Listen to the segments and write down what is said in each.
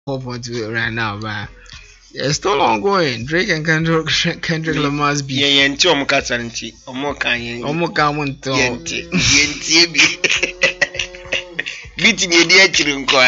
hop onto it right now, but it's still ongoing. Drake and Kendrick Lamar's beef. Yeah, yenti omukasa nti omoka yen. Omuka munto. Yenti bi. Biti ni edi akiri nko.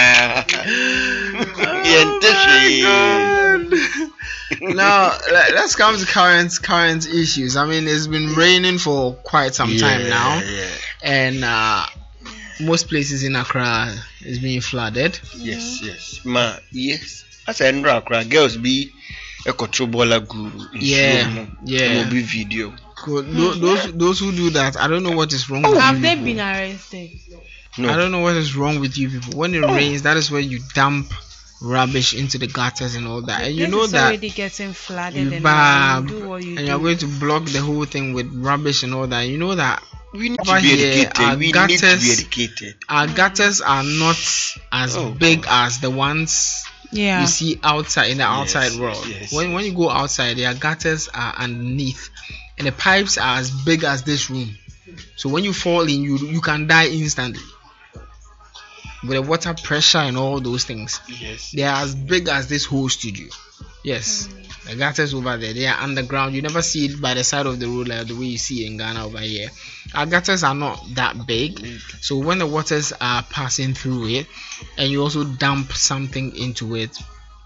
Yenti. Now let's come to current issues. I mean, it's been raining for quite some time now, and most places in Accra is being flooded. Yes. Yes. As I know, Accra girls be a controller guru. Yeah. Will be video. Those who do that, I don't know what is wrong with Have you they people. been arrested? No. I don't know what is wrong with you people. When it rains, that is where you dump rubbish into the gutters and all that. And you know that already getting flooded you do what you do. You're going to block the whole thing with rubbish and all that. You know that we need to be educated. We need to be educated. Our gutters are not as big as the ones you see outside in the outside world. Yes. When you go outside, their gutters are underneath, and the pipes are as big as this room. So when you fall in, you can die instantly. With the water pressure and all those things, they are as big as this whole studio. Yes, the gutters over there, they are underground. You never see it by the side of the road like the way you see in Ghana over here. Our gutters are not that big, so when the waters are passing through it, and you also dump something into it,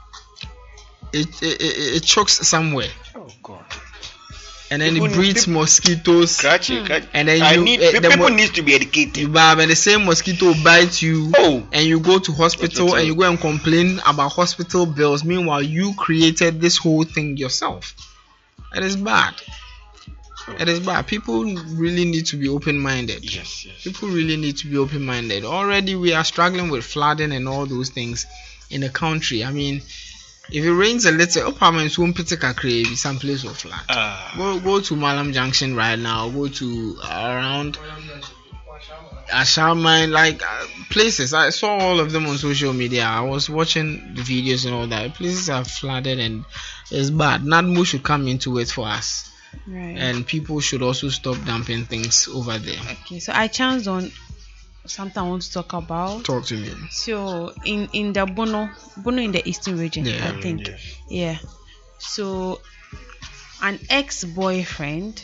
it chokes somewhere. Oh God. And then it breeds mosquitoes. And then people need to be educated. And the same mosquito bites you, and you go to hospital and you go and complain about hospital bills. Meanwhile, you created this whole thing yourself. It is bad. It is bad. People really need to be open-minded. Yes. People really need to be open-minded. Already we are struggling with flooding and all those things in the country. I mean, if it rains a little, some place will flood. Go to Malam Junction right now. Go to around Asharman, like places. I saw all of them on social media. I was watching the videos and all that. Places are flooded and it's bad. NADMO should come into it for us. Right. And people should also stop dumping things over there. Okay, so I chanced on something I want to talk about. Talk to me. So in the Bono in the Eastern region, I think. Yeah. So an ex-boyfriend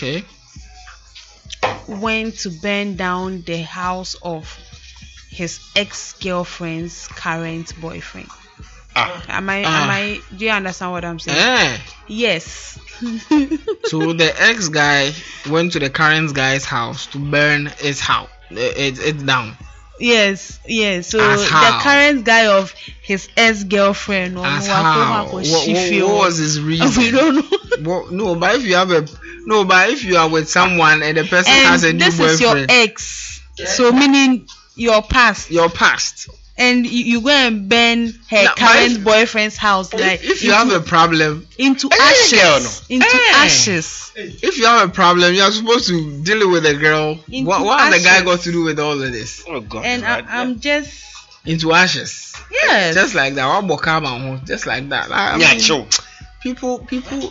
went to burn down the house of his ex-girlfriend's current boyfriend. Am I do you understand what I'm saying? Yes. So the ex guy went to the current guy's house to burn his house. It's down. Yes. So the current guy of his ex-girlfriend. As how? What was his reason? We don't know. But if you are with someone and the person has a new boyfriend, this is your ex. So meaning your past. And you go and burn her current boyfriend's house, like if you have a problem, into ashes. If you have a problem, you are supposed to deal with the girl. What has the guy got to do with all of this? Oh God! And I'm just into ashes. Yes, just like that. Just like that. People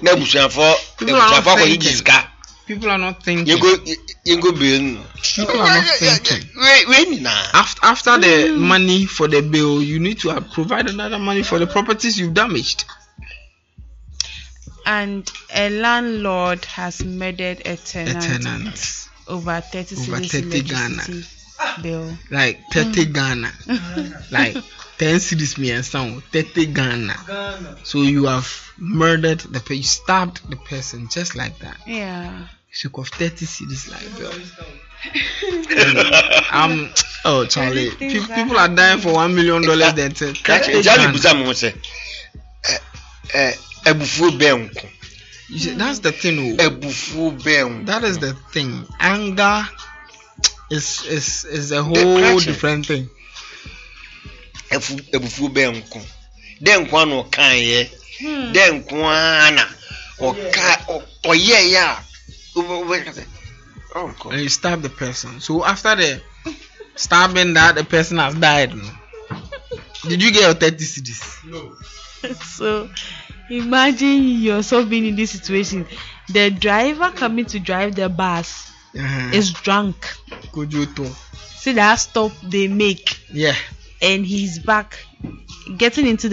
are not thinking. People are not thinking. After the money for the bill, you need to provide another money for the properties you've damaged. And a landlord has murdered a tenant over 30 Ghana bill. Like 30 Ghana. Like 10 cities me and sound 30 Ghana. So you have murdered the person, you stabbed the person just like that. Yeah. So of 30 cities like bill. Charlie, people are dying for $1 million. You see, that's the thing. That is the thing. Anger is a whole different thing. And you stab the person. So after the stabbing, that the person has died. Did you get your 30 CDs? No. So imagine yourself being in this situation. The driver coming to drive the bus is drunk. See that stop they make. Yeah. And he's back getting into